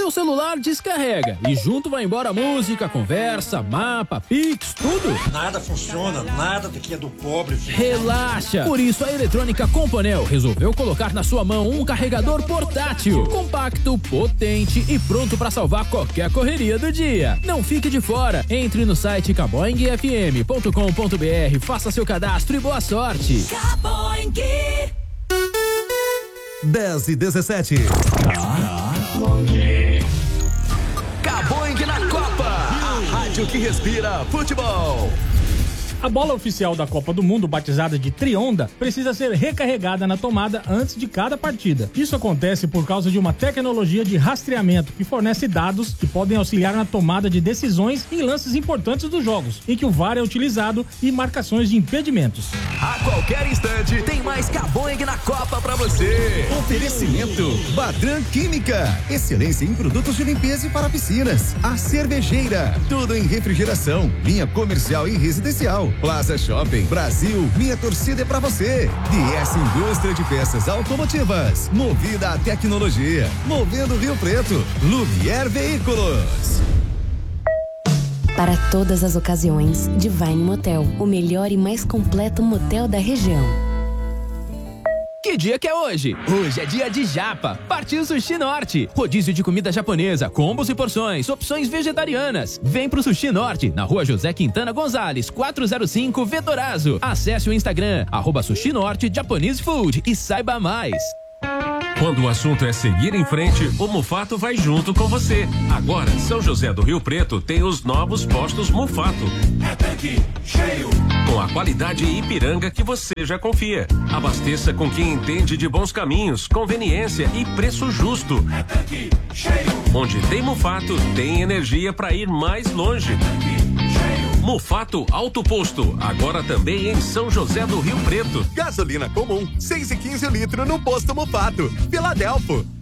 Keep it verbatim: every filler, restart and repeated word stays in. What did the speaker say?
seu celular descarrega e junto vai embora música, conversa, mapa, pix, tudo. Nada funciona, nada daqui é do pobre. Filho. Relaxa! Por isso a Eletrônica Companel resolveu colocar na sua mão um carregador portátil, compacto, potente e pronto para salvar qualquer correria do dia. Não fique de fora. Entre no site caboing f m ponto com ponto b r, faça seu cadastro e boa sorte. Caboing. dez e dezessete. Caboing na Copa, a rádio que respira futebol. A bola oficial da Copa do Mundo, batizada de Trionda, precisa ser recarregada na tomada antes de cada partida. Isso acontece por causa de uma tecnologia de rastreamento que fornece dados que podem auxiliar na tomada de decisões em lances importantes dos jogos, em que o V A R é utilizado, e marcações de impedimentos. A qualquer instante tem mais Caboing na Copa pra você. Oferecimento Badran Química, excelência em produtos de limpeza e para piscinas. A Cervejeira, tudo em refrigeração, linha comercial e residencial. Plaza Shopping Brasil, minha torcida é pra você. D S Indústria de Peças Automotivas, movida à tecnologia, movendo Rio Preto. Lumier Veículos. Para todas as ocasiões, Divine Motel, o melhor e mais completo motel da região. Que dia que é hoje? Hoje é dia de japa. Partiu Sushi Norte. Rodízio de comida japonesa, combos e porções, opções vegetarianas. Vem pro Sushi Norte, na rua José Quintana Gonzalez, quatrocentos e cinco, Vetorazo. Acesse o Instagram, arroba Sushi Norte Japanese Food e saiba mais. Quando o assunto é seguir em frente, o Mufato vai junto com você. Agora, São José do Rio Preto tem os novos postos Mufato. É tanque cheio. Com a qualidade Ipiranga que você já confia. Abasteça com quem entende de bons caminhos, conveniência e preço justo. É tanque cheio. Onde tem Mufato, tem energia para ir mais longe. É tanque cheio. Mufato Alto Posto, agora também em São José do Rio Preto. Gasolina comum, seis e quinze o litro no posto Mufato, Filadelfo.